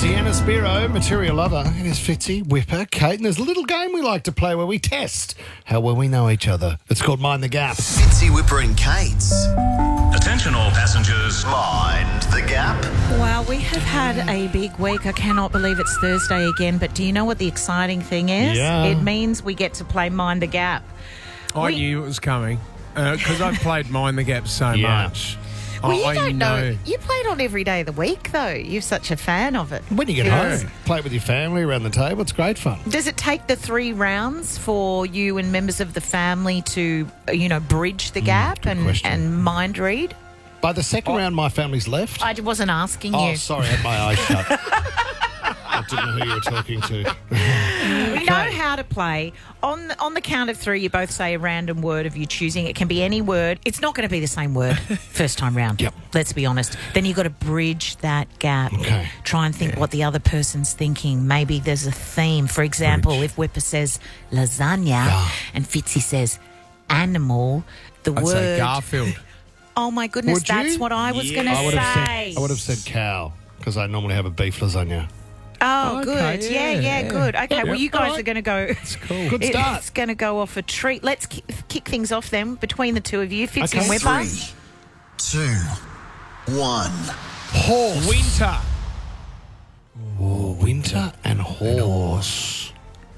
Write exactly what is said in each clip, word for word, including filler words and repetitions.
Sienna Spiro, Material Lover. It is Fitzy, Whipper, Kate, and there's a little game we like to play where we test how well we know each other. It's called Mind the Gap. Fitzy, Whipper and Kate's. Attention all passengers. Mind the Gap. Well, we have had a big week. I cannot believe it's Thursday again, but do you know what the exciting thing is? Yeah. It means we get to play Mind the Gap. I We- knew it was coming because I've played Mind the Gap so Yeah. much. Well, you I don't know. You play it on every day of the week, though. You're such a fan of it. When you get Yeah. home, play it with your family around the table. It's great fun. Does it take the three rounds for you and members of the family to, uh, you know, bridge the gap good and, question. and mind read? By the second round, my family's left. I wasn't asking oh, you. sorry, I had my eyes shut. I didn't know who you were talking to. We know how to play. On the, on the count of three, you both say a random word of you choosing. It can be any word. It's not going to be the same word first time round. Yep. Let's be honest. Then you've got to bridge that gap. Okay. Try and think what the other person's thinking. Maybe there's a theme. For example, Bridge. if Whipper says lasagna Yeah. and Fitzy says animal, the I'd word... say Garfield. Oh, my goodness, Would you? that's what I was going to I would have say. said I would have said cow because I normally have a beef lasagna. Oh, Okay, good. Yeah, yeah, yeah, yeah. good. Okay, well, Yep. you guys All right. are going to go... It's cool. Good start. It's going to go off a treat. Let's ki- kick things off then between the two of you. Fitzy and Okay. Whipper. Three, two, one. Horse. Winter. Oh, winter and horse.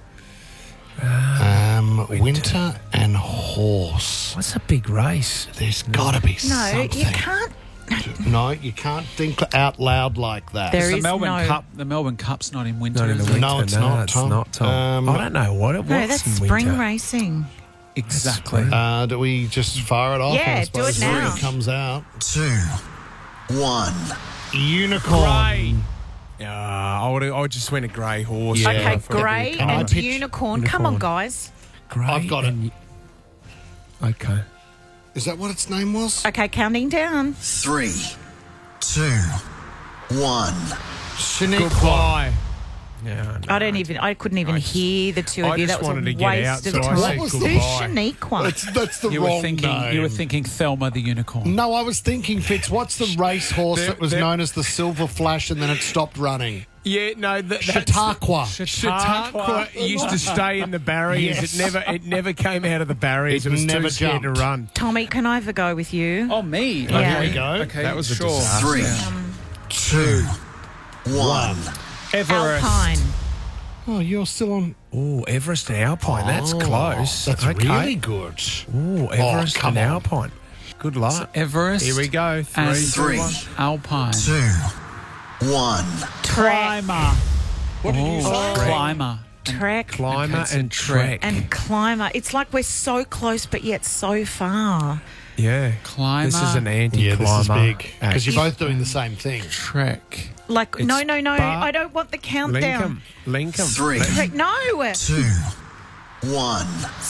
Um, winter and horse. What's a big race? There's got to be No, something. you can't. No, you can't think out loud like that. There The is Melbourne no- Cup. The Melbourne Cup's not in winter. Not in the is it? winter. No, it's not, It's Tom. not, Tom. Um, I don't know what it was. No, that's in spring winter. racing. Exactly. Uh, do we just fire it off? Yeah, I do it suppose now. when it comes out. Two, one. Unicorn. Grey. Yeah, I would. I would just went a grey horse. Yeah. Okay, I thought it'd be grey a Can I and pitch unicorn. Come on, unicorn? guys. Grey I've got it. and- Okay. Is that what its name was? Okay, counting down. Three, two, one. Shaniqua. Goodbye. Yeah. I don't even. I couldn't even I just- hear the two I of you. just That was wanted a to get waste out, of so I time. said What was Who's goodbye. Shaniqua? That's, that's the you wrong were thinking. name. You were thinking Thelma the unicorn. No, I was thinking, Fitz, what's the racehorse There- that was there- known as the Silver Flash and then it stopped running? Yeah, no, that, that's Chautauqua. Chautauqua used to stay in the barriers. Yes. It never, it never came out of the barriers. It It, was never too scared jumped. to run. Tommy, can I have a go with you? Oh, me. Yeah. Okay. Here we go. Okay, That was a sure. disaster. Three, two, one. Everest. Alpine. Oh, you're still on. Oh, Everest and Alpine. That's Oh, close. That's okay. really good. Oh, Everest come and on. Alpine. Good luck. Everest. Here we go. Three, and two, Three. one. Alpine. Two, one. Climber. What did you Oh, say? climber. Trek. Climber Kate's and a trek. trek. And climber. It's like we're so close, but yet so far. Yeah. Climber. This is an anti-climber. Yeah, this is big. Because you're act. both doing the same thing. Trek. Like, It's no, no, no. bar- I don't want the countdown. Lincoln. Lincoln. Three, Trek. No. two, one.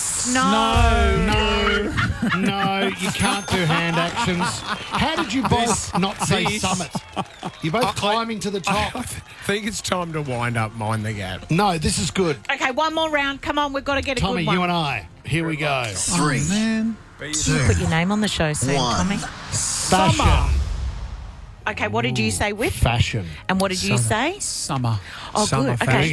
No. No, no, you can't do hand actions. How did you both not say this- summit? You're both I- climbing to the top. I think it's time to wind up Mind the Gap. No, this is good. Okay, one more round. Come on, we've got to get a Tommy, good one. you and I. Here we go. Three, Man. two, Put your name on the show soon, One. Tommy. Fashion. Okay, what did you say with? Fashion. And what did you say? Summer. Oh, Summer good. fashion. Okay.